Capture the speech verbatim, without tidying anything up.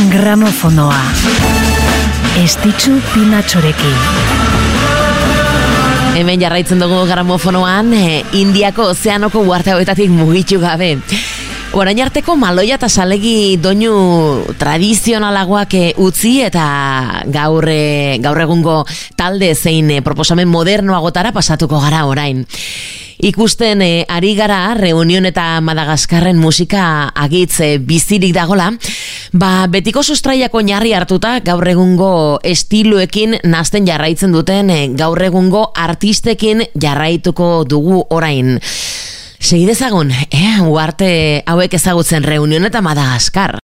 Gramofonoa. Estitxu Pinatxorekin. Hemen jarraitzen dugu gramofonoan, eh, Indiako ozeanoko uarte hauetatik mugitu gabe. Orain arteko maloia eta salegi doinu tradizionalagoak utzi eta gaur, e, gaur egungo talde zein e, proposamen modernoagotara pasatuko gara orain. Ikusten e, ari gara Reunion eta Madagaskarren musika agitz e, bizirik dagola, ba betiko sustraiako oinarri hartuta gaur egungo estiloekin nazten jarraitzen duten e, gaur egungo artistekin jarraituko dugu orain. Segi dezagun, eh, uarte hauek ezagutzen Reunion eta Madagaskar.